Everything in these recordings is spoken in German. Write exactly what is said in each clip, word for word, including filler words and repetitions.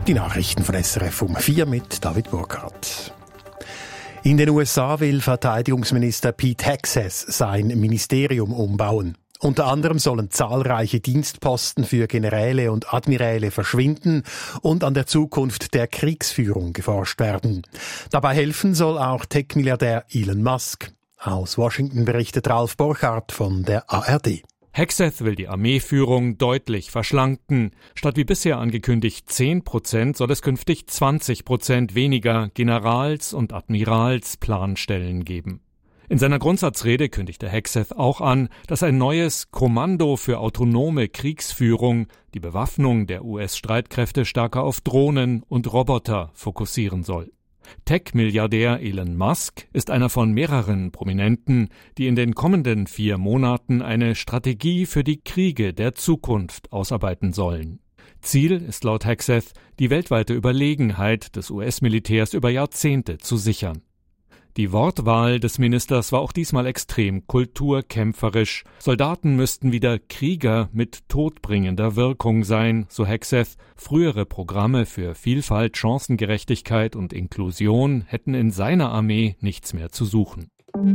Die Nachrichten von S R F um vier mit David Burkhardt. In den U S A will Verteidigungsminister Pete Hegseth sein Ministerium umbauen. Unter anderem sollen zahlreiche Dienstposten für Generäle und Admiräle verschwinden und an der Zukunft der Kriegsführung geforscht werden. Dabei helfen soll auch Tech-Milliardär Elon Musk. Aus Washington berichtet Ralf Borchardt von der A R D. Hegseth will die Armeeführung deutlich verschlanken. Statt wie bisher angekündigt zehn Prozent soll es künftig zwanzig Prozent weniger Generals- und Admiralsplanstellen geben. In seiner Grundsatzrede kündigte Hegseth auch an, dass ein neues Kommando für autonome Kriegsführung die Bewaffnung der U S-Streitkräfte stärker auf Drohnen und Roboter fokussieren soll. Tech-Milliardär Elon Musk ist einer von mehreren Prominenten, die in den kommenden vier Monaten eine Strategie für die Kriege der Zukunft ausarbeiten sollen. Ziel ist laut Hegseth, die weltweite Überlegenheit des U S-Militärs über Jahrzehnte zu sichern. Die Wortwahl des Ministers war auch diesmal extrem kulturkämpferisch. Soldaten müssten wieder Krieger mit todbringender Wirkung sein, so Hegseth. Frühere Programme für Vielfalt, Chancengerechtigkeit und Inklusion hätten in seiner Armee nichts mehr zu suchen.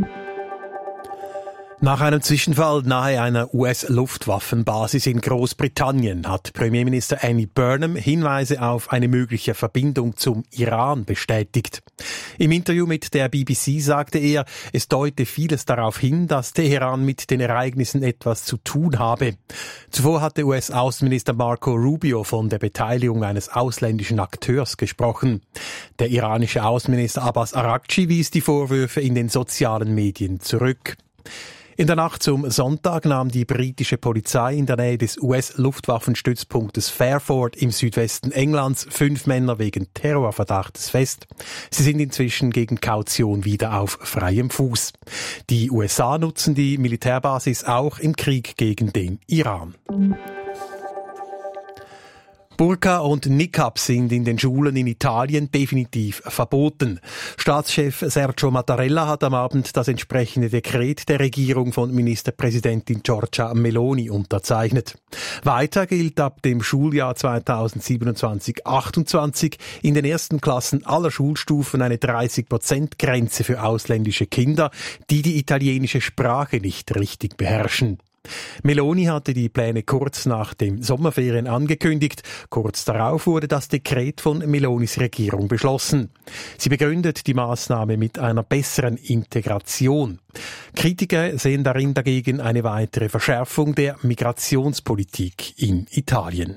Nach einem Zwischenfall nahe einer U S-Luftwaffenbasis in Großbritannien hat Premierminister Andy Burnham Hinweise auf eine mögliche Verbindung zum Iran bestätigt. Im Interview mit der B B C sagte er, es deute vieles darauf hin, dass Teheran mit den Ereignissen etwas zu tun habe. Zuvor hatte U S-Außenminister Marco Rubio von der Beteiligung eines ausländischen Akteurs gesprochen. Der iranische Außenminister Abbas Araghchi wies die Vorwürfe in den sozialen Medien zurück. In der Nacht zum Sonntag nahm die britische Polizei in der Nähe des U S-Luftwaffenstützpunktes Fairford im Südwesten Englands fünf Männer wegen Terrorverdachtes fest. Sie sind inzwischen gegen Kaution wieder auf freiem Fuß. Die U S A nutzen die Militärbasis auch im Krieg gegen den Iran. Burka und Niqab sind in den Schulen in Italien definitiv verboten. Staatschef Sergio Mattarella hat am Abend das entsprechende Dekret der Regierung von Ministerpräsidentin Giorgia Meloni unterzeichnet. Weiter gilt ab dem Schuljahr zweitausendsiebenundzwanzig achtundzwanzig in den ersten Klassen aller Schulstufen eine dreißig Prozent Grenze für ausländische Kinder, die die italienische Sprache nicht richtig beherrschen. Meloni hatte die Pläne kurz nach den Sommerferien angekündigt. Kurz darauf wurde das Dekret von Melonis Regierung beschlossen. Sie begründet die Maßnahme mit einer besseren Integration. Kritiker sehen darin dagegen eine weitere Verschärfung der Migrationspolitik in Italien.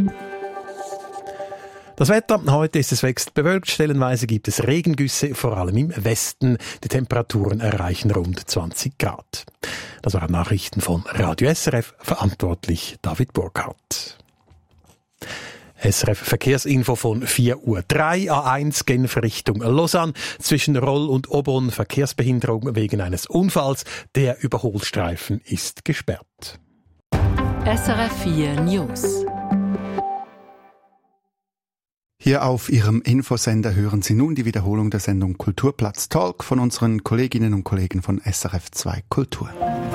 Das Wetter, heute ist es wechselnd bewölkt, stellenweise gibt es Regengüsse, vor allem im Westen. Die Temperaturen erreichen rund zwanzig Grad. Das waren Nachrichten von Radio S R F, verantwortlich David Burkhardt. S R F Verkehrsinfo von vier Uhr drei, A eins Genf Richtung Lausanne. Zwischen Roll und Obon Verkehrsbehinderung wegen eines Unfalls. Der Überholstreifen ist gesperrt. S R F vier News. Hier auf Ihrem Infosender hören Sie nun die Wiederholung der Sendung Kulturplatz Talk von unseren Kolleginnen und Kollegen von S R F zwei Kultur.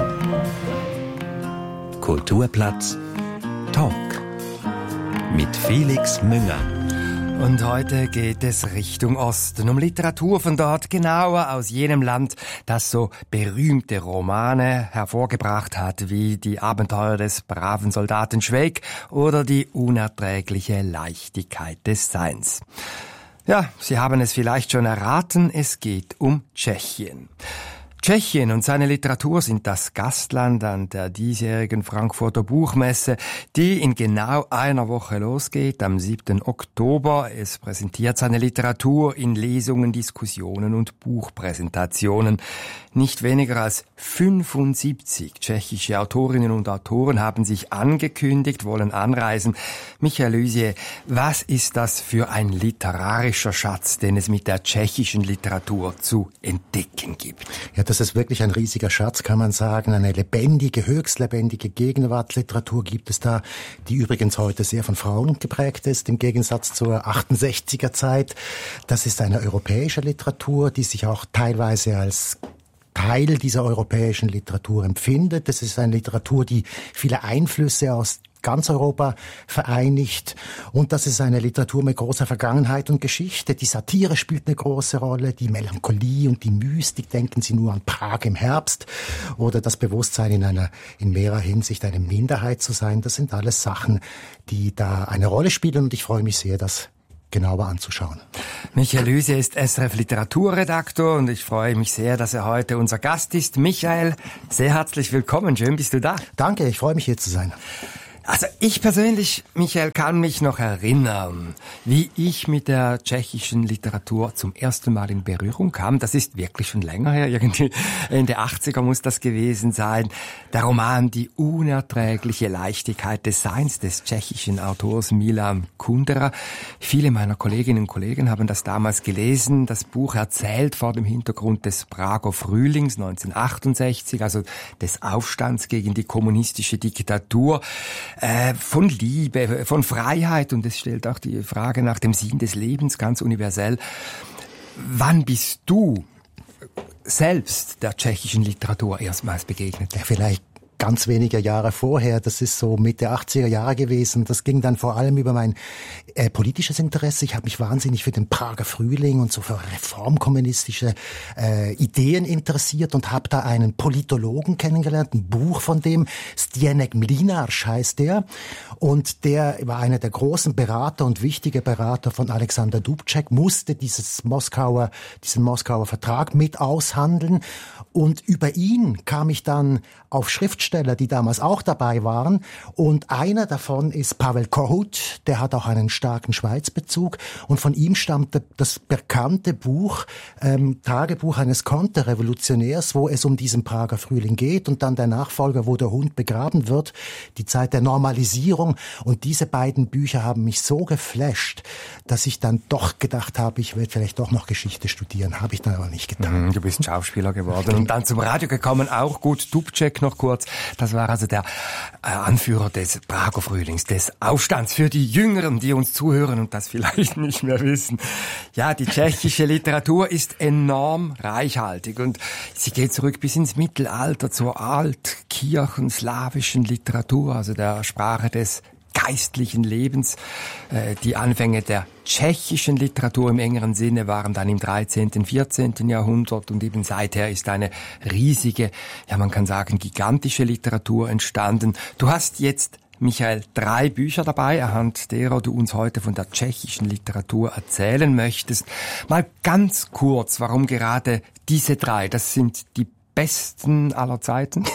Kulturplatz Talk mit Felix Münger. Und heute geht es Richtung Osten, um Literatur von dort, genauer aus jenem Land, das so berühmte Romane hervorgebracht hat, wie die Abenteuer des braven Soldaten Schweik oder die unerträgliche Leichtigkeit des Seins. Ja, Sie haben es vielleicht schon erraten, es geht um Tschechien. Tschechien und seine Literatur sind das Gastland an der diesjährigen Frankfurter Buchmesse, die in genau einer Woche losgeht, am siebten Oktober. Es präsentiert seine Literatur in Lesungen, Diskussionen und Buchpräsentationen. Nicht weniger als fünfundsiebzig tschechische Autorinnen und Autoren haben sich angekündigt, wollen anreisen. Michael Lusier, was ist das für ein literarischer Schatz, den es mit der tschechischen Literatur zu entdecken gibt? Ja, das ist wirklich ein riesiger Schatz, kann man sagen. Eine lebendige, höchst lebendige Gegenwartsliteratur gibt es da, die übrigens heute sehr von Frauen geprägt ist, im Gegensatz zur achtundsechziger Zeit. Das ist eine europäische Literatur, die sich auch teilweise als Teil dieser europäischen Literatur empfindet. Das ist eine Literatur, die viele Einflüsse aus ganz Europa vereinigt. Und das ist eine Literatur mit großer Vergangenheit und Geschichte. Die Satire spielt eine große Rolle, die Melancholie und die Mystik. Denken Sie nur an Prag im Herbst oder das Bewusstsein, in einer, in mehrerer Hinsicht eine Minderheit zu sein. Das sind alles Sachen, die da eine Rolle spielen, und ich freue mich sehr, das genauer anzuschauen. Michael Hüse ist S R F Literaturredaktor und ich freue mich sehr, dass er heute unser Gast ist. Michael, sehr herzlich willkommen. Schön, bist du da. Danke, ich freue mich, hier zu sein. Also ich persönlich, Michael, kann mich noch erinnern, wie ich mit der tschechischen Literatur zum ersten Mal in Berührung kam. Das ist wirklich schon länger her, irgendwie Ende achtziger muss das gewesen sein. Der Roman Die unerträgliche Leichtigkeit des Seins des tschechischen Autors Milan Kundera. Viele meiner Kolleginnen und Kollegen haben das damals gelesen. Das Buch erzählt vor dem Hintergrund des Prager Frühlings neunzehnhundertachtundsechzig, also des Aufstands gegen die kommunistische Diktatur. Äh, von Liebe, von Freiheit, und es stellt auch die Frage nach dem Sinn des Lebens ganz universell. Wann bist du selbst der tschechischen Literatur erstmals begegnet? Ja, vielleicht ganz wenige Jahre vorher, das ist so Mitte achtziger Jahre gewesen. Das ging dann vor allem über mein äh, politisches Interesse. Ich habe mich wahnsinnig für den Prager Frühling und so für reformkommunistische äh, Ideen interessiert und habe da einen Politologen kennengelernt, ein Buch von dem, Zdeněk Mlynář heißt der. Und der war einer der großen Berater und wichtige Berater von Alexander Dubček, musste dieses Moskauer, diesen Moskauer Vertrag mit aushandeln. Und über ihn kam ich dann auf Schriftsteller, die damals auch dabei waren. Und einer davon ist Pavel Kohut, der hat auch einen starken Schweizbezug. Und von ihm stammt das bekannte Buch, ähm, Tagebuch eines Konterrevolutionärs, wo es um diesen Prager Frühling geht. Und dann der Nachfolger, wo der Hund begraben wird, die Zeit der Normalisierung. Und diese beiden Bücher haben mich so geflasht, dass ich dann doch gedacht habe, ich werde vielleicht doch noch Geschichte studieren. Habe ich dann aber nicht getan. Du bist Schauspieler geworden und dann zum Radio gekommen, auch gut. Dubček noch kurz. Das war also der äh, Anführer des Prager Frühlings, des Aufstands. Für die Jüngeren, die uns zuhören und das vielleicht nicht mehr wissen. Ja, die tschechische Literatur ist enorm reichhaltig und sie geht zurück bis ins Mittelalter zur altkirchenslawischen Literatur, also der Sprache des geistlichen Lebens. Die Anfänge der tschechischen Literatur im engeren Sinne waren dann im dreizehnten, vierzehnten Jahrhundert und eben seither ist eine riesige, ja man kann sagen gigantische Literatur entstanden. Du hast jetzt, Michael, drei Bücher dabei, anhand derer du uns heute von der tschechischen Literatur erzählen möchtest. Mal ganz kurz, warum gerade diese drei? Das sind die besten aller Zeiten?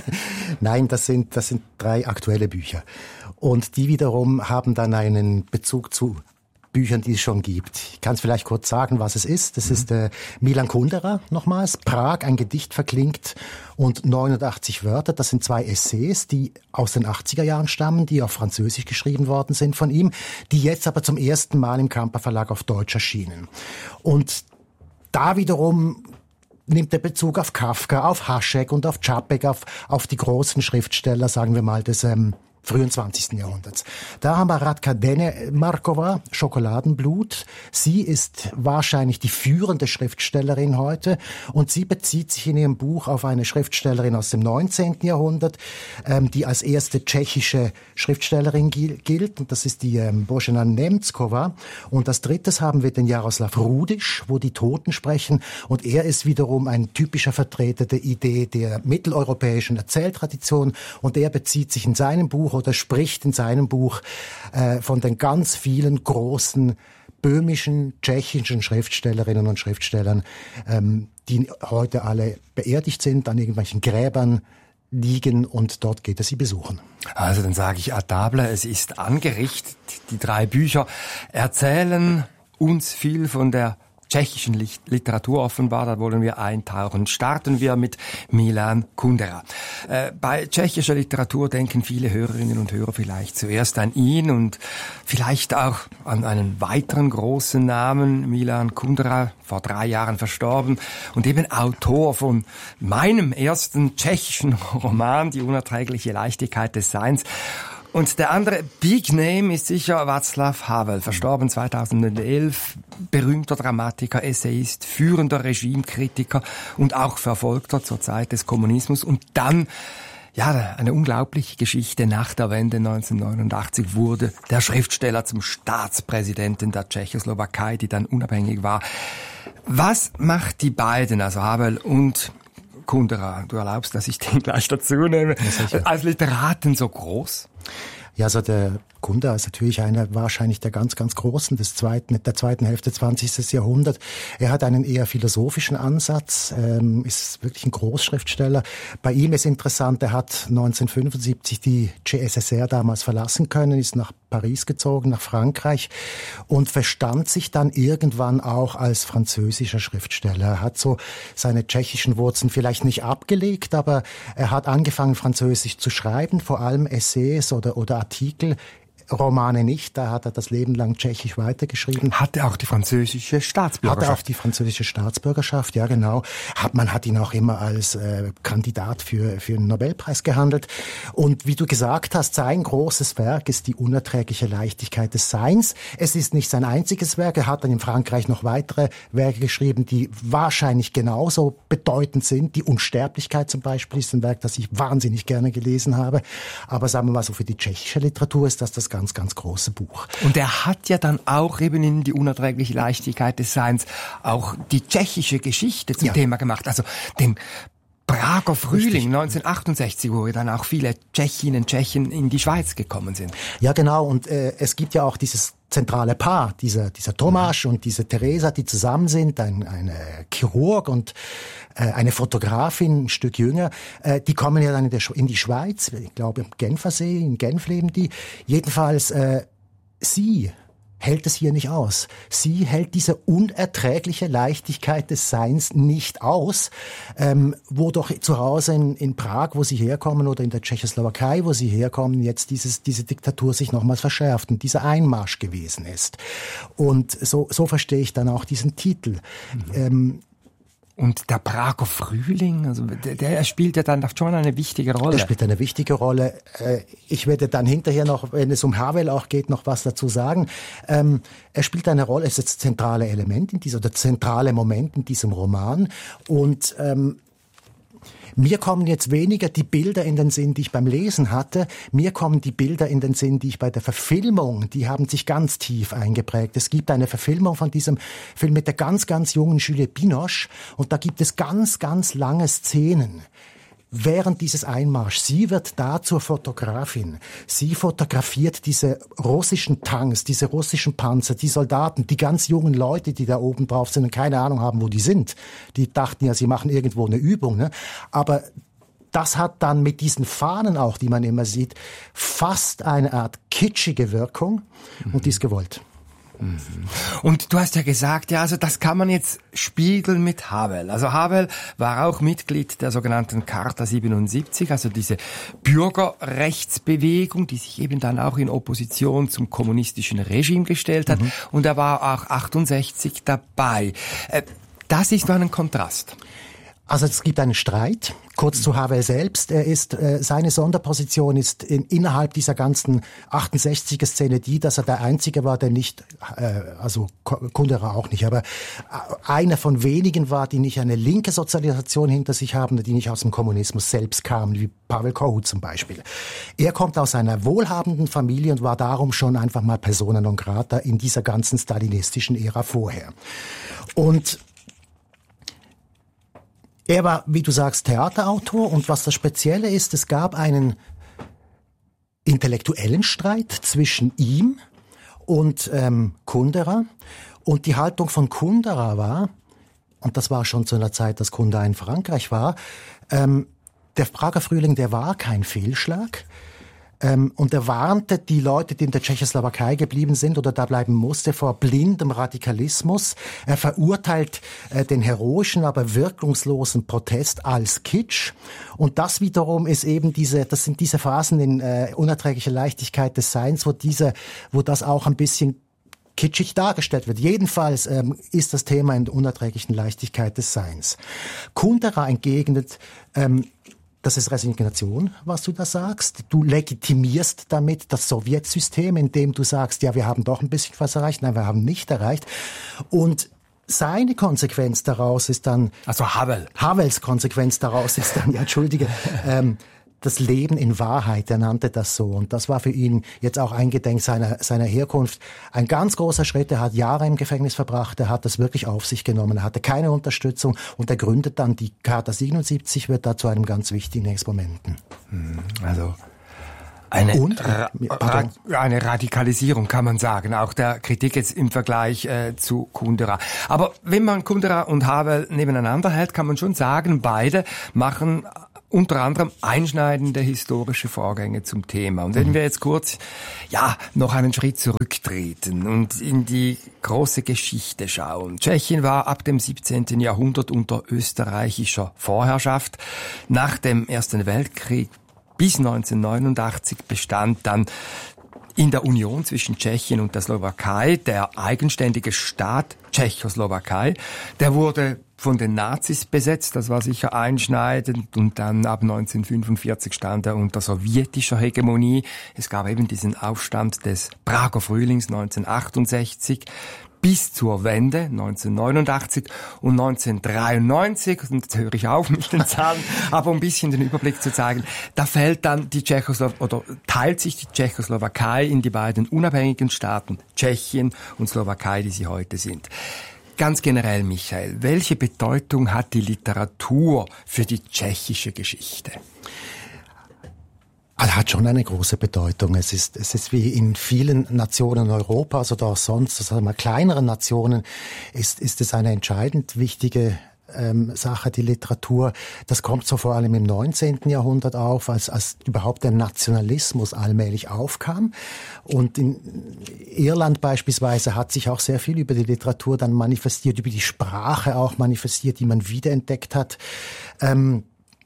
Nein, das sind, das sind drei aktuelle Bücher. Und die wiederum haben dann einen Bezug zu Büchern, die es schon gibt. Ich kann es vielleicht kurz sagen, was es ist. Das mhm. ist äh, Milan Kundera, nochmals, Prag, ein Gedicht verklingt und neunundachtzig Wörter. Das sind zwei Essays, die aus den achtziger Jahren stammen, die auf Französisch geschrieben worden sind von ihm, die jetzt aber zum ersten Mal im Kamper Verlag auf Deutsch erschienen. Und da wiederum nimmt er Bezug auf Kafka, auf Hašek und auf Čapek, auf, auf die großen Schriftsteller, sagen wir mal, des ähm, frühen zwanzigsten Jahrhunderts. Da haben wir Radka Denemarkova, Schokoladenblut. Sie ist wahrscheinlich die führende Schriftstellerin heute und sie bezieht sich in ihrem Buch auf eine Schriftstellerin aus dem neunzehnten Jahrhundert, ähm, die als erste tschechische Schriftstellerin gilt, und das ist die ähm, Božena Němcová. Und als drittes haben wir den Jaroslav Rudiš, wo die Toten sprechen, und er ist wiederum ein typischer Vertreter der Idee der mitteleuropäischen Erzähltradition, und er bezieht sich in seinem Buch oder spricht in seinem Buch äh, von den ganz vielen großen böhmischen, tschechischen Schriftstellerinnen und Schriftstellern, ähm, die heute alle beerdigt sind, an irgendwelchen Gräbern liegen, und dort geht er sie besuchen. Also dann sage ich à table, es ist angerichtet. Die drei Bücher erzählen uns viel von der tschechischen Literatur offenbar, da wollen wir eintauchen. Starten wir mit Milan Kundera. Äh, bei tschechischer Literatur denken viele Hörerinnen und Hörer vielleicht zuerst an ihn und vielleicht auch an einen weiteren großen Namen, Milan Kundera, vor drei Jahren verstorben und eben Autor von meinem ersten tschechischen Roman, Die unerträgliche Leichtigkeit des Seins. Und der andere Big Name ist sicher Václav Havel, verstorben zweitausendelf, berühmter Dramatiker, Essayist, führender Regimekritiker und auch Verfolgter zur Zeit des Kommunismus. Und dann Ja, eine unglaubliche Geschichte. Nach der Wende neunzehnhundertneunundachtzig wurde der Schriftsteller zum Staatspräsidenten der Tschechoslowakei, die dann unabhängig war. Was macht die beiden, also Havel und Kundera, du erlaubst, dass ich den gleich dazu nehme, ja, als Literaten so groß? Ja, also der Kundera ist natürlich einer wahrscheinlich der ganz, ganz Großen des zweiten, der zweiten Hälfte zwanzigsten Jahrhunderts. Er hat einen eher philosophischen Ansatz, ähm, ist wirklich ein Großschriftsteller. Bei ihm ist interessant, er hat neunzehnhundertfünfundsiebzig die C S S R damals verlassen können, ist nach Paris gezogen, nach Frankreich und verstand sich dann irgendwann auch als französischer Schriftsteller. Er hat so seine tschechischen Wurzeln vielleicht nicht abgelegt, aber er hat angefangen, Französisch zu schreiben, vor allem Essays oder, oder Artikel. Romane nicht, da hat er das Leben lang Tschechisch weitergeschrieben. Hatte auch die französische Staatsbürgerschaft. Hatte auch die französische Staatsbürgerschaft, ja genau. Hat, man hat ihn auch immer als äh, Kandidat für, für einen Nobelpreis gehandelt. Und wie du gesagt hast, sein großes Werk ist die unerträgliche Leichtigkeit des Seins. Es ist nicht sein einziges Werk. Er hat dann in Frankreich noch weitere Werke geschrieben, die wahrscheinlich genauso bedeutend sind. Die Unsterblichkeit zum Beispiel ist ein Werk, das ich wahnsinnig gerne gelesen habe. Aber sagen wir mal so, für die tschechische Literatur ist das das ganz ganz, ganz große Buch. Und er hat ja dann auch eben in die unerträgliche Leichtigkeit des Seins auch die tschechische Geschichte zum ja. Thema gemacht. Also den Prager Frühling Richtig. neunzehnhundertachtundsechzig, wo dann auch viele Tschechinnen und Tschechen in die Schweiz gekommen sind. Ja, genau. Und äh, es gibt ja auch dieses zentrale Paar, dieser, dieser Tomasz und diese Teresa, die zusammen sind, ein, ein Chirurg und äh, eine Fotografin, ein Stück jünger, äh, die kommen ja dann in, der, in die Schweiz, ich glaube im Genfersee, in Genf leben die. Jedenfalls, äh, sie hält es hier nicht aus. Sie hält diese unerträgliche Leichtigkeit des Seins nicht aus, ähm, wo doch zu Hause in, in Prag, wo sie herkommen, oder in der Tschechoslowakei, wo sie herkommen, jetzt dieses, diese Diktatur sich nochmals verschärft und dieser Einmarsch gewesen ist. Und so, so verstehe ich dann auch diesen Titel. Mhm. Ähm, Und der Prager Frühling, also der, der spielt ja dann schon eine wichtige Rolle. Der spielt eine wichtige Rolle. Ich werde dann hinterher noch, wenn es um Havel auch geht, noch was dazu sagen. Er spielt eine Rolle, es ist das zentrale Element in dieser, oder zentrale Moment in diesem Roman. Und mir kommen jetzt weniger die Bilder in den Sinn, die ich beim Lesen hatte. Mir kommen die Bilder in den Sinn, die ich bei der Verfilmung, die haben sich ganz tief eingeprägt. Es gibt eine Verfilmung von diesem Film mit der ganz, ganz jungen Juliette Binoche und da gibt es ganz, ganz lange Szenen während dieses Einmarschs. Sie wird da zur Fotografin. Sie fotografiert diese russischen Tanks, diese russischen Panzer, die Soldaten, die ganz jungen Leute, die da oben drauf sind und keine Ahnung haben, wo die sind. Die dachten ja, sie machen irgendwo eine Übung, ne? Aber das hat dann mit diesen Fahnen auch, die man immer sieht, fast eine Art kitschige Wirkung mhm. und die ist gewollt. Und du hast ja gesagt, ja, also das kann man jetzt spiegeln mit Havel. Also Havel war auch Mitglied der sogenannten Charta siebenundsiebzig, also diese Bürgerrechtsbewegung, die sich eben dann auch in Opposition zum kommunistischen Regime gestellt hat. Mhm. Und er war auch achtundsechzig dabei. Das ist doch ein Kontrast. Also es gibt einen Streit. Kurz zu Havel selbst. Er ist, äh, seine Sonderposition ist in, innerhalb dieser ganzen achtundsechziger-Szene die, dass er der Einzige war, der nicht, äh, also Kundera auch nicht, aber einer von wenigen war, die nicht eine linke Sozialisation hinter sich haben, die nicht aus dem Kommunismus selbst kamen, wie Pavel Kohut zum Beispiel. Er kommt aus einer wohlhabenden Familie und war darum schon einfach mal persona non grata in dieser ganzen stalinistischen Ära vorher. Und er war, wie du sagst, Theaterautor und was das Spezielle ist, es gab einen intellektuellen Streit zwischen ihm und ähm, Kundera und die Haltung von Kundera war, und das war schon zu einer Zeit, dass Kundera in Frankreich war, ähm, der Prager Frühling, der war kein Fehlschlag. Ähm, und er warnte die Leute, die in der Tschechoslowakei geblieben sind oder da bleiben musste, vor blindem Radikalismus. Er verurteilt äh, den heroischen, aber wirkungslosen Protest als Kitsch. Und das wiederum ist eben diese, das sind diese Phasen in äh, unerträglicher Leichtigkeit des Seins, wo diese, wo das auch ein bisschen kitschig dargestellt wird. Jedenfalls ähm, ist das Thema in der unerträglichen Leichtigkeit des Seins. Kundera entgegnet, ähm, das ist Resignation, was du da sagst. Du legitimierst damit das Sowjetsystem, indem du sagst, ja, wir haben doch ein bisschen was erreicht. Nein, wir haben nicht erreicht. Und seine Konsequenz daraus ist dann... Also Havel. Havels Konsequenz daraus ist dann, ja, entschuldige, ähm, das Leben in Wahrheit, er nannte das so. Und das war für ihn jetzt auch eingedenk seiner, seiner Herkunft ein ganz großer Schritt. Er hat Jahre im Gefängnis verbracht, er hat das wirklich auf sich genommen, er hatte keine Unterstützung und er gründet dann die Charta siebenundsiebzig, wird da zu einem ganz wichtigen Exponenten. Also eine, und, Ra- Ra- eine Radikalisierung, kann man sagen, auch der Kritik jetzt im Vergleich äh, zu Kundera. Aber wenn man Kundera und Havel nebeneinander hält, kann man schon sagen, beide machen unter anderem einschneidende historische Vorgänge zum Thema. Und wenn wir jetzt kurz, ja, noch einen Schritt zurücktreten und in die große Geschichte schauen. Tschechien war ab dem siebzehnten Jahrhundert unter österreichischer Vorherrschaft. Nach dem Ersten Weltkrieg bis neunzehnhundertneunundachtzig bestand dann in der Union zwischen Tschechien und der Slowakei der eigenständige Staat Tschechoslowakei. Der wurde von den Nazis besetzt, das war sicher einschneidend, und dann ab neunzehnhundertfünfundvierzig stand er unter sowjetischer Hegemonie. Es gab eben diesen Aufstand des Prager Frühlings neunzehnhundertachtundsechzig bis zur Wende neunzehnhundertneunundachtzig und neunzehnhundertdreiundneunzig, und jetzt höre ich auf mit den Zahlen, aber um ein bisschen den Überblick zu zeigen, da fällt dann die Tschechoslowakei, oder teilt sich die Tschechoslowakei in die beiden unabhängigen Staaten Tschechien und Slowakei, die sie heute sind. Ganz generell, Michael, welche Bedeutung hat die Literatur für die tschechische Geschichte? Also hat schon eine große Bedeutung. Es ist, es ist wie in vielen Nationen Europas oder auch sonst, sagen wir kleineren Nationen, ist, ist es eine entscheidend wichtige ähm, Sache, die Literatur. Das kommt so vor allem im neunzehnten Jahrhundert auf, als, als überhaupt der Nationalismus allmählich aufkam. Und in Irland beispielsweise hat sich auch sehr viel über die Literatur dann manifestiert, über die Sprache auch manifestiert, die man wiederentdeckt hat. Ähm,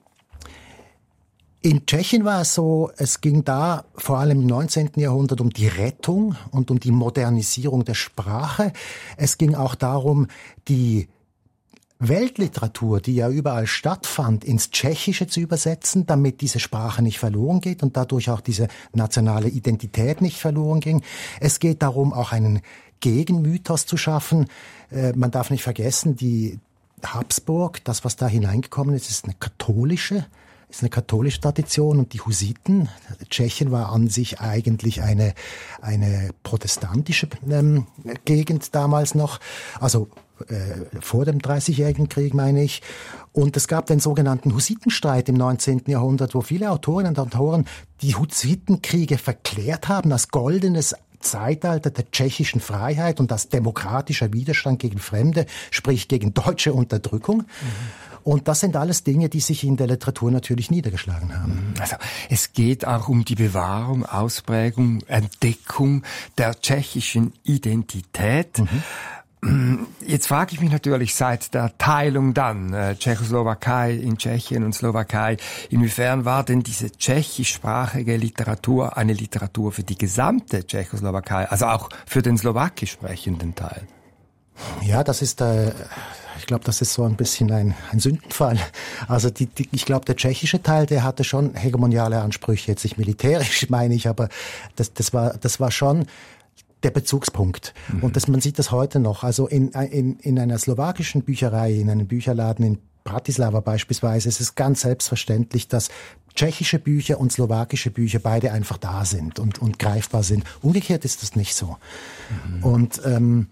In Tschechien war es so, es ging da vor allem im neunzehnten Jahrhundert um die Rettung und um die Modernisierung der Sprache. Es ging auch darum, die Weltliteratur, die ja überall stattfand, ins Tschechische zu übersetzen, damit diese Sprache nicht verloren geht und dadurch auch diese nationale Identität nicht verloren ging. Es geht darum, auch einen Gegenmythos zu schaffen. Äh, man darf nicht vergessen, die Habsburg, das, was da hineingekommen ist, ist eine katholische ist eine katholische Tradition, und die Hussiten, Tschechien war an sich eigentlich eine eine protestantische ähm, Gegend damals noch, also äh, vor dem Dreißigjährigen Krieg, meine ich. Und es gab den sogenannten Hussitenstreit im neunzehnten Jahrhundert, wo viele Autorinnen und Autoren die Hussitenkriege verklärt haben als goldenes Zeitalter der tschechischen Freiheit und als demokratischer Widerstand gegen Fremde, sprich gegen deutsche Unterdrückung. Mhm. Und das sind alles Dinge, die sich in der Literatur natürlich niedergeschlagen haben. Also es geht auch um die Bewahrung, Ausprägung, Entdeckung der tschechischen Identität. Mhm. Jetzt frage ich mich natürlich seit der Teilung dann, äh, Tschechoslowakei in Tschechien und Slowakei, inwiefern war denn diese tschechischsprachige Literatur eine Literatur für die gesamte Tschechoslowakei, also auch für den slowakisch sprechenden Teil? Ja, das ist, äh, ich glaube, das ist so ein bisschen ein, ein Sündenfall. Also die, die, ich glaube, der tschechische Teil, der hatte schon hegemoniale Ansprüche, jetzt nicht militärisch, meine ich, aber das, das war, das war schon der Bezugspunkt. Mhm. Und das, man sieht das heute noch. Also in, in, in einer slowakischen Bücherei, in einem Bücherladen in Bratislava beispielsweise, ist es ganz selbstverständlich, dass tschechische Bücher und slowakische Bücher beide einfach da sind und, und greifbar sind. Umgekehrt ist das nicht so. Mhm. Und ähm,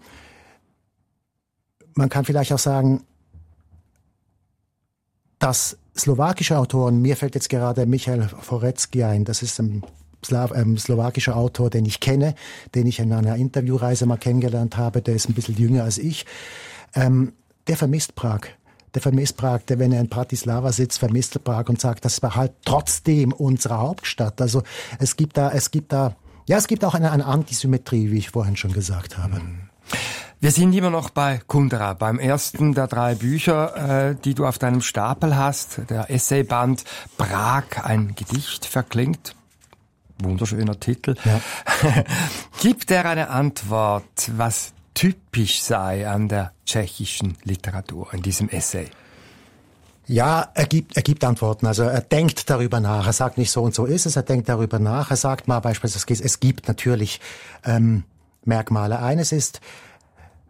man kann vielleicht auch sagen, dass slowakische Autoren, mir fällt jetzt gerade Michael Forecki ein, das ist ein Slaw, ähm, slowakischer Autor, den ich kenne, den ich in einer Interviewreise mal kennengelernt habe, der ist ein bisschen jünger als ich, ähm, der vermisst Prag. Der vermisst Prag, der, wenn er in Bratislava sitzt, vermisst Prag und sagt, das war halt trotzdem unsere Hauptstadt. Also es gibt da, es gibt da, ja, es gibt auch eine, eine Antisymmetrie, wie ich vorhin schon gesagt habe. Wir sind immer noch bei Kundera, beim ersten der drei Bücher, äh, die du auf deinem Stapel hast, der Essayband Prag, ein Gedicht verklingt. Wunderschöner Titel. Ja. Gibt er eine Antwort, was typisch sei an der tschechischen Literatur, in diesem Essay? Ja, er gibt, er gibt Antworten. Also er denkt darüber nach. Er sagt nicht so und so ist es, er denkt darüber nach. Er sagt mal beispielsweise, es gibt natürlich ähm, Merkmale. Eines ist,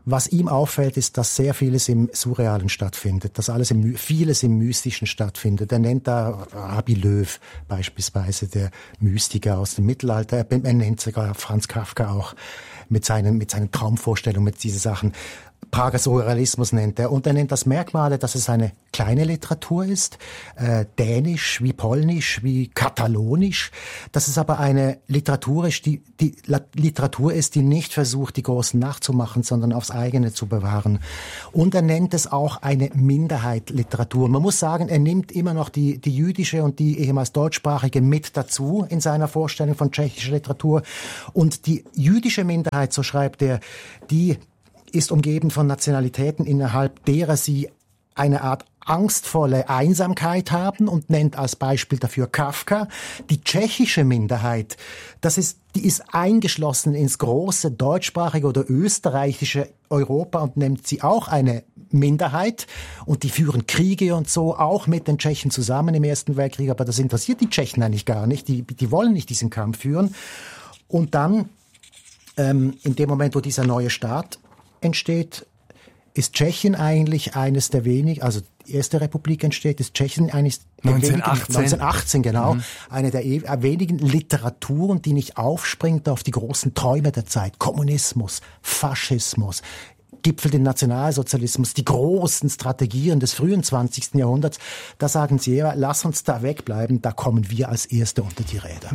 Was ihm auffällt, ist, dass sehr vieles im Surrealen stattfindet, dass alles im, vieles im Mystischen stattfindet. Er nennt da Rabbi Löw beispielsweise, der Mystiker aus dem Mittelalter. Er nennt sogar Franz Kafka auch mit seinen, mit seinen Traumvorstellungen, mit diesen Sachen. Prager Surrealismus nennt er. Und er nennt das Merkmale, dass es eine kleine Literatur ist, äh, dänisch wie polnisch wie katalonisch, dass es aber eine Literatur ist, die, die Literatur ist, die nicht versucht, die Großen nachzumachen, sondern aufs eigene zu bewahren. Und er nennt es auch eine Minderheit-Literatur. Man muss sagen, er nimmt immer noch die, die jüdische und die ehemals deutschsprachige mit dazu in seiner Vorstellung von tschechischer Literatur. Und die jüdische Minderheit, so schreibt er, die ist umgeben von Nationalitäten, innerhalb derer sie eine Art angstvolle Einsamkeit haben, und nennt als Beispiel dafür Kafka. Die tschechische Minderheit, das ist, die ist eingeschlossen ins große deutschsprachige oder österreichische Europa und nennt sie auch eine Minderheit. Und die führen Kriege und so, auch mit den Tschechen zusammen im Ersten Weltkrieg. Aber das interessiert die Tschechen eigentlich gar nicht. Die, die wollen nicht diesen Kampf führen. Und dann, ähm, in dem Moment, wo dieser neue Staat entsteht, ist Tschechien eigentlich eines der wenigen, also die erste Republik entsteht, ist Tschechien eigentlich neunzehnhundertachtzehn, neunzehnhundertachtzehn genau, mhm. eine der wenigen Literaturen, die nicht aufspringt auf die großen Träume der Zeit. Kommunismus, Faschismus, Gipfel den Nationalsozialismus, die großen Strategien des frühen zwanzigsten Jahrhunderts. Da sagen sie eher, lass uns da wegbleiben, da kommen wir als Erste unter die Räder.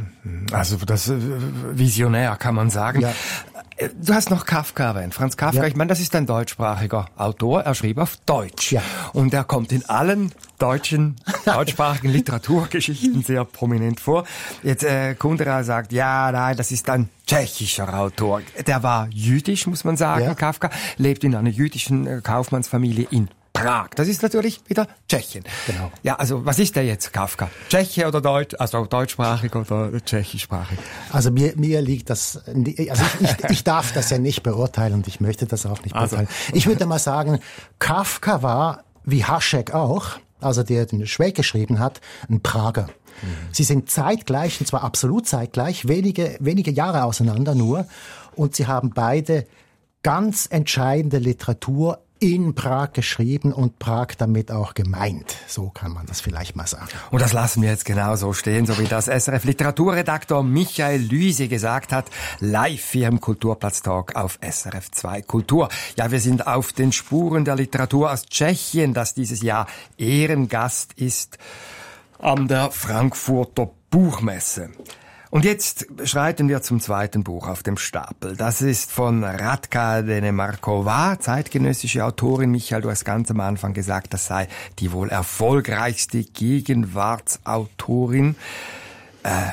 Also das visionär, kann man sagen. Ja. Du hast noch Kafka erwähnt, Franz Kafka. Ja. Ich meine, das ist ein deutschsprachiger Autor. Er schrieb auf Deutsch. Ja. Und er kommt in allen deutschen, deutschsprachigen Literaturgeschichten sehr prominent vor. Jetzt äh, Kundera sagt, ja, nein, das ist ein tschechischer Autor. Der war jüdisch, muss man sagen, ja. Kafka. Lebt in einer jüdischen äh, Kaufmannsfamilie in Prag. Das ist natürlich wieder Tschechien. Genau. Ja, also was ist der jetzt, Kafka? Tscheche oder Deutsch, also deutschsprachig oder tschechischsprachig? Also mir, mir liegt das, also ich, ich, ich darf das ja nicht beurteilen und ich möchte das auch nicht beurteilen. Also. Ich würde mal sagen, Kafka war, wie Hašek auch, also der den Schweig geschrieben hat, ein Prager. Mhm. Sie sind zeitgleich, und zwar absolut zeitgleich, wenige, wenige Jahre auseinander nur, und sie haben beide ganz entscheidende Literatur in Prag geschrieben und Prag damit auch gemeint. So kann man das vielleicht mal sagen. Und das lassen wir jetzt genau so stehen, so wie das S R F-Literaturredaktor Michael Lüsi gesagt hat, live hier im Kulturplatz-Talk auf S R F zwei Kultur. Ja, wir sind auf den Spuren der Literatur aus Tschechien, das dieses Jahr Ehrengast ist an der Frankfurter Buchmesse. Und jetzt schreiten wir zum zweiten Buch auf dem Stapel. Das ist von Radka Denemarkova, zeitgenössische Autorin. Michael, du hast ganz am Anfang gesagt, das sei die wohl erfolgreichste Gegenwartsautorin. Äh,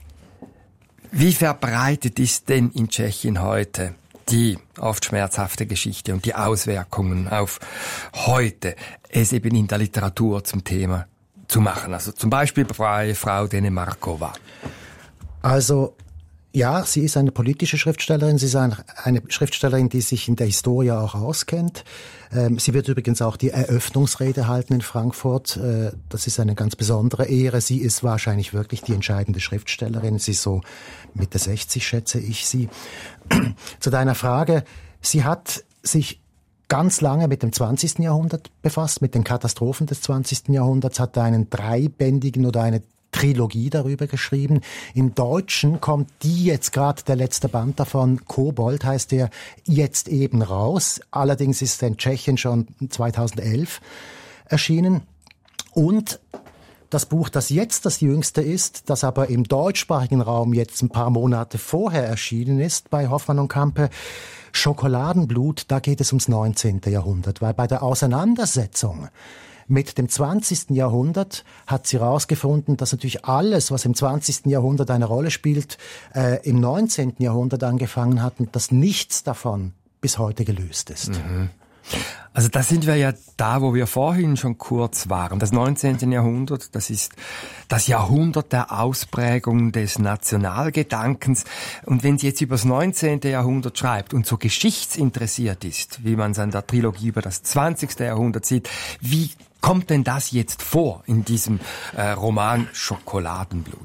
wie verbreitet ist denn in Tschechien heute die oft schmerzhafte Geschichte und die Auswirkungen auf heute, es eben in der Literatur zum Thema zu machen? Also zum Beispiel bei Frau Denemarkova. Also, ja, sie ist eine politische Schriftstellerin. Sie ist eine, eine Schriftstellerin, die sich in der Historie auch auskennt. Ähm, sie wird übrigens auch die Eröffnungsrede halten in Frankfurt. Äh, das ist eine ganz besondere Ehre. Sie ist wahrscheinlich wirklich die entscheidende Schriftstellerin. Sie ist so Mitte sechzig, schätze ich sie. Zu deiner Frage. Sie hat sich ganz lange mit dem zwanzigsten Jahrhundert befasst, mit den Katastrophen des zwanzigsten Jahrhunderts, hat einen dreibändigen oder eine Trilogie darüber geschrieben. Im Deutschen kommt die jetzt gerade, der letzte Band davon, Kobold heißt der, jetzt eben raus. Allerdings ist er in Tschechien schon zweitausendelf erschienen. Und das Buch, das jetzt das jüngste ist, das aber im deutschsprachigen Raum jetzt ein paar Monate vorher erschienen ist, bei Hoffmann und Campe, Schokoladenblut, da geht es ums neunzehnte Jahrhundert, weil bei der Auseinandersetzung mit dem zwanzigsten Jahrhundert hat sie herausgefunden, dass natürlich alles, was im zwanzigsten Jahrhundert eine Rolle spielt, äh, im neunzehnten Jahrhundert angefangen hat und dass nichts davon bis heute gelöst ist. Mhm. Also da sind wir ja da, wo wir vorhin schon kurz waren. Das neunzehnte Jahrhundert, das ist das Jahrhundert der Ausprägung des Nationalgedankens. Und wenn sie jetzt über das neunzehnte Jahrhundert schreibt und so geschichtsinteressiert ist, wie man es an der Trilogie über das zwanzigste Jahrhundert sieht, wie kommt denn das jetzt vor in diesem äh, Roman Schokoladenblut?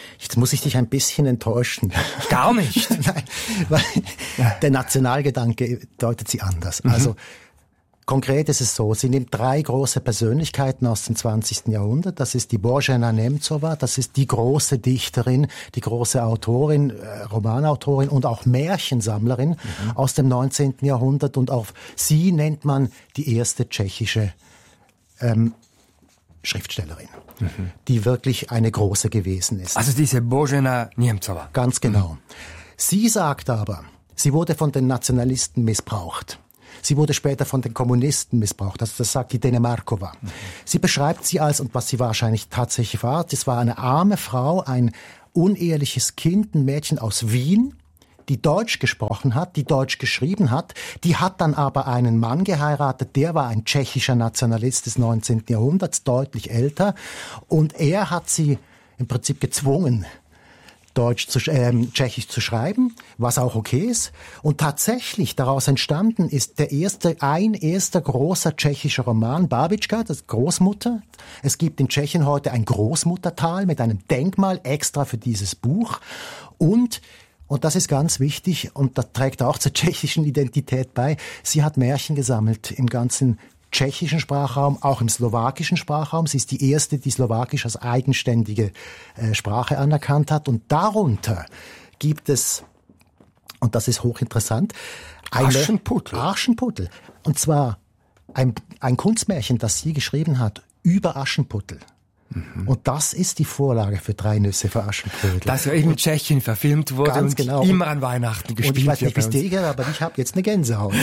Jetzt muss ich dich ein bisschen enttäuschen. Gar nicht. Nein, weil der Nationalgedanke deutet sie anders. Mhm. Also konkret ist es so, sie nimmt drei große Persönlichkeiten aus dem zwanzigsten Jahrhundert. Das ist die Božena Němcová, das ist die große Dichterin, die große Autorin, äh, Romanautorin und auch Märchensammlerin mhm. aus dem neunzehnten Jahrhundert. Und auch sie nennt man die erste tschechische ähm, Schriftstellerin, mhm. die wirklich eine große gewesen ist. Also diese Božena Němcová. Ganz genau. Mhm. Sie sagt aber, sie wurde von den Nationalisten missbraucht. Sie wurde später von den Kommunisten missbraucht. Also das sagt die Denemarkova. Mhm. Sie beschreibt sie als, und was sie wahrscheinlich tatsächlich war, das war eine arme Frau, ein uneheliches Kind, ein Mädchen aus Wien, die Deutsch gesprochen hat, die Deutsch geschrieben hat. Die hat dann aber einen Mann geheiratet, der war ein tschechischer Nationalist des neunzehnten Jahrhunderts, deutlich älter. Und er hat sie im Prinzip gezwungen, Deutsch zu, äh, Tschechisch zu schreiben, was auch okay ist. Und tatsächlich daraus entstanden ist der erste, ein erster großer tschechischer Roman, Babička, das Großmutter. Es gibt in Tschechien heute ein Großmuttertal mit einem Denkmal extra für dieses Buch. Und, und das ist ganz wichtig, und das trägt auch zur tschechischen Identität bei, sie hat Märchen gesammelt im ganzen tschechischen Sprachraum, auch im slowakischen Sprachraum. Sie ist die erste, die Slowakisch als eigenständige äh, Sprache anerkannt hat. Und darunter gibt es, und das ist hochinteressant, eine Aschenputtel. Aschenputtel. Und zwar ein, ein Kunstmärchen, das sie geschrieben hat, über Aschenputtel. Mhm. Und das ist die Vorlage für Drei Nüsse für Aschenbrödel. Das ja eben in Tschechien verfilmt wurde und genau. immer an Weihnachten gespielt wird. Und ich weiß nicht, wie es dir geht, aber ich habe jetzt eine Gänsehaut.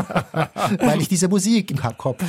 Weil ich diese Musik im Kopf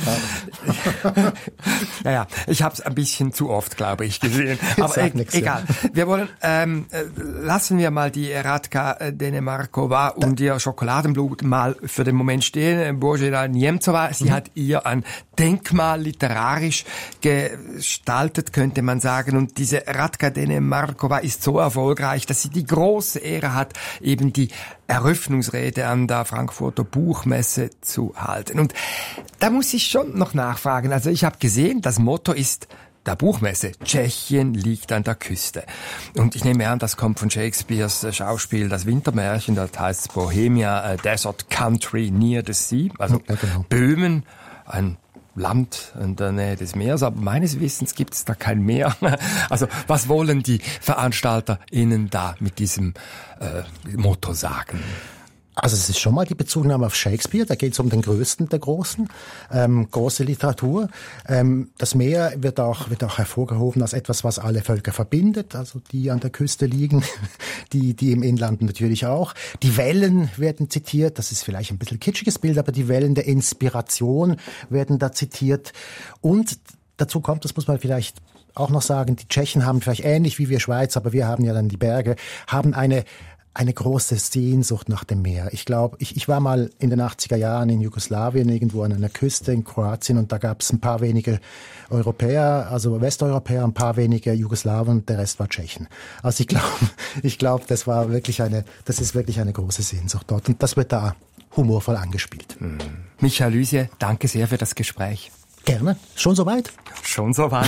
habe. Naja, ich habe es ein bisschen zu oft, glaube ich, gesehen. Aber e- nix, egal. Ja. Wir wollen, ähm, lassen wir mal die Radka Denemarkova und ihr Schokoladenblut mal für den Moment stehen. Božena Němcová, sie mhm. hat ihr ein Denkmal literarisch gestaltet, könnte man sagen. Und diese Radka Denemarkova ist so erfolgreich, dass sie die große Ehre hat, eben die Eröffnungsrede an der Frankfurter Buchmesse zu halten. Und da muss ich schon noch nachfragen. Also ich habe gesehen, das Motto ist der Buchmesse: Tschechien liegt an der Küste. Und ich nehme an, das kommt von Shakespeares Schauspiel Das Wintermärchen, das heißt Bohemia, a Desert Country near the Sea, also ja, genau. Böhmen, ein Land in der Nähe des Meeres, aber meines Wissens gibt es da kein Meer. Also was wollen die VeranstalterInnen da mit diesem äh, Motto sagen? Also es ist schon mal die Bezugnahme auf Shakespeare, da geht es um den Größten der Großen, ähm, große Literatur. Ähm, das Meer wird auch, wird auch hervorgehoben als etwas, was alle Völker verbindet, also die an der Küste liegen, die, die im Inland natürlich auch. Die Wellen werden zitiert, das ist vielleicht ein bisschen kitschiges Bild, aber die Wellen der Inspiration werden da zitiert. Und dazu kommt, das muss man vielleicht auch noch sagen, die Tschechen haben vielleicht ähnlich wie wir Schweiz, aber wir haben ja dann die Berge, haben eine eine große Sehnsucht nach dem Meer. Ich glaube, ich, ich war mal in den achtziger Jahren in Jugoslawien, irgendwo an einer Küste in Kroatien, und da gab es ein paar wenige Europäer, also Westeuropäer, ein paar wenige Jugoslawen, und der Rest war Tschechen. Also ich glaube, ich glaube, das war wirklich eine, das ist wirklich eine große Sehnsucht dort, und das wird da humorvoll angespielt. Mhm. Michael Lüsier, danke sehr für das Gespräch. Gerne. Schon soweit? Schon soweit.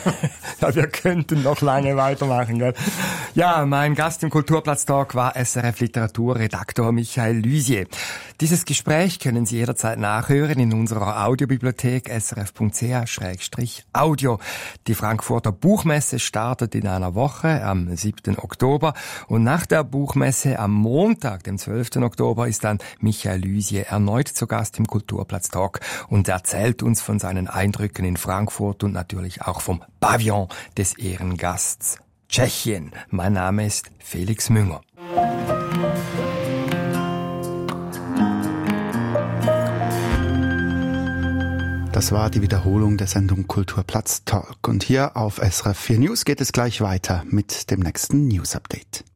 Ja, wir könnten noch lange weitermachen, gell? Ja, mein Gast im Kulturplatz-Talk war S R F-Literaturredaktor Michael Lüsier. Dieses Gespräch können Sie jederzeit nachhören in unserer Audiobibliothek s r f punkt c h slash audio. Die Frankfurter Buchmesse startet in einer Woche am siebten Oktober, und nach der Buchmesse am Montag, dem zwölften Oktober, ist dann Michael Lüsier erneut zu Gast im Kulturplatz-Talk und erzählt uns von seinen Eindrücken in Frankfurt und natürlich auch vom Pavillon des Ehrengasts Tschechien. Mein Name ist Felix Münger. Das war die Wiederholung der Sendung Kulturplatz Talk. Und hier auf S R F vier News geht es gleich weiter mit dem nächsten News Update.